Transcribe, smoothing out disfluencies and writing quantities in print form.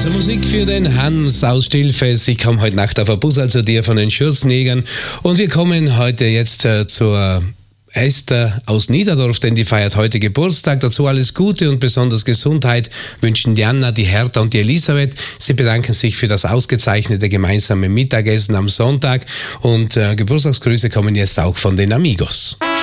Also Musik für den Hans aus Stillfest. Ich komme heute Nacht auf ein Bus, also dir von den Schürzenjägern. Und wir kommen heute jetzt zur Esther aus Niederdorf, denn die feiert heute Geburtstag. Dazu alles Gute und besonders Gesundheit wünschen die Anna, die Hertha und die Elisabeth. Sie bedanken sich für das ausgezeichnete gemeinsame Mittagessen am Sonntag. Und Geburtstagsgrüße kommen jetzt auch von den Amigos.